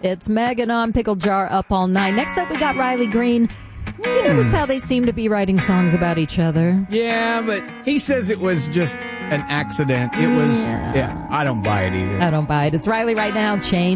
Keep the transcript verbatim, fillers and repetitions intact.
It's Megan on Pickle Jar up all night. Next up, we got Riley Green. You notice how they seem to be writing songs about each other? Yeah, but he says it was just an accident. It was, yeah, yeah I don't buy it either. I don't buy it. It's Riley right now. Change.